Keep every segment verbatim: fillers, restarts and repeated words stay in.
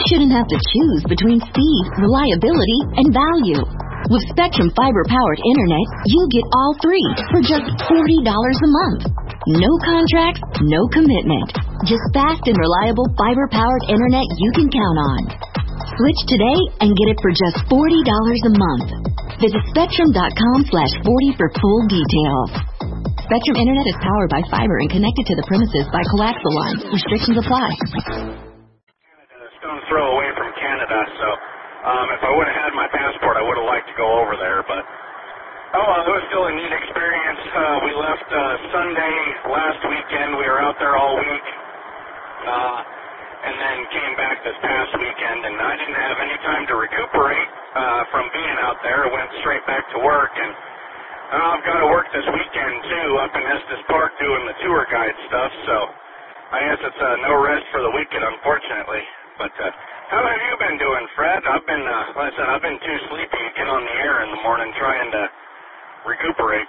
shouldn't have to choose between speed, reliability, and value. With Spectrum fiber-powered internet, you get all three for just forty dollars a month. No contracts, no commitment. Just fast and reliable fiber-powered internet you can count on. Switch today and get it for just forty dollars a month. Visit Spectrum.com slash 40 for full details. Spectrum Internet is powered by fiber and connected to the premises by coaxial lines. Restrictions apply. Stone's throw away from Canada, so um, if I would have had my passport, I would have liked to go over there. But oh, well, it was still a neat experience. Uh, we left uh, Sunday last weekend. We were out there all week, uh, and then came back this past weekend. And I didn't have any time to recuperate uh, from being out there. I went straight back to work, and uh, I've got to work this weekend too, up in Estes Park doing the tour guide stuff. So I guess it's uh, no rest for the wicked, unfortunately. But uh, how have you been doing, Fred? I've been, uh, like I said, I've been too sleepy to get on the air in the morning trying to recuperate.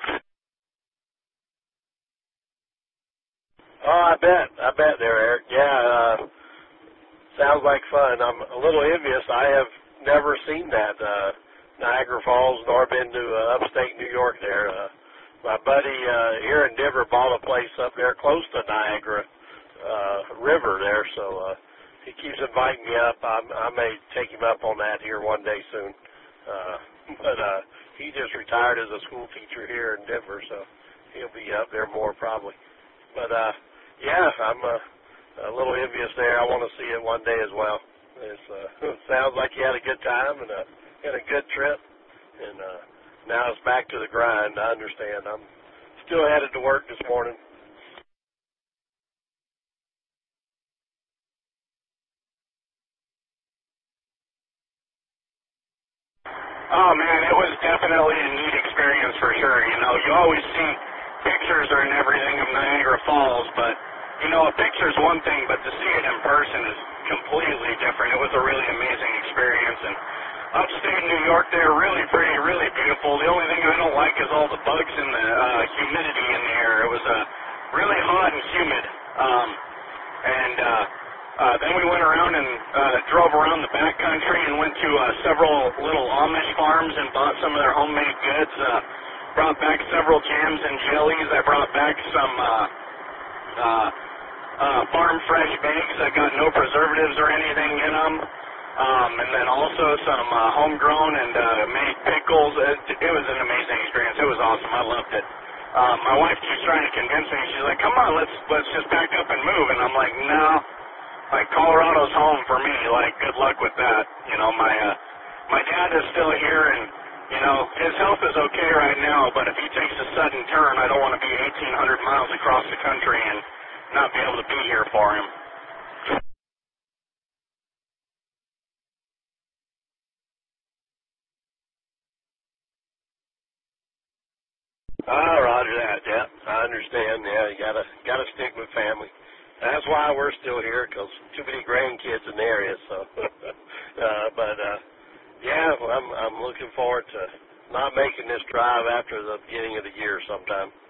Oh, I bet. I bet there, Eric. Yeah, uh, sounds like fun. I'm a little envious. I have never seen that, uh, Niagara Falls, nor been to uh, upstate New York there. Uh, my buddy uh, here in Denver bought a place up there close to Niagara uh, River there, so uh, he keeps inviting me up. I'm, I may take him up on that here one day soon. Uh, but uh, he just retired as a school teacher here in Denver, so he'll be up there more probably. But, uh, yeah, I'm uh, a little envious there. I want to see it one day as well. It's, uh, it sounds like you had a good time and a, had a good trip. And uh, now it's back to the grind. I understand. I'm still headed to work this morning. Oh, man, it was definitely a neat experience for sure. You know, you always see pictures or and everything of Niagara Falls, but, you know, a picture's one thing, but to see it in person is completely different. It was a really amazing experience, and upstate New York, they're really pretty, really beautiful. The only thing I don't like is all the bugs and the uh, humidity in the air. It was uh, really hot and humid, um, and uh, uh, then we went around and uh, drove around the back country and went to uh, several little Amish farms and bought some of their homemade goods. Uh, brought back several jams and jellies. I brought back some uh, uh, uh, farm fresh bakes that got no preservatives or anything in them. Um, and then also some uh, homegrown and uh, made pickles. It, it was an amazing experience. It was awesome. I loved it. Um, my wife keeps trying to convince me. She's like, "Come on, let's let's just pack up and move." And I'm like, "No, like Colorado's home for me. Like, good luck with that." You know, my uh, my dad is still here, and you know his health is okay right now. But if he takes a sudden turn, I don't want to be eighteen hundred miles across the country and not be able to be here for him. Ah, roger that. Yeah, I understand. Yeah, you gotta gotta stick with family. That's why we're still here, because too many grandkids in the area. So, uh, but uh, yeah, well, I'm I'm looking forward to not making this drive after the beginning of the year sometime.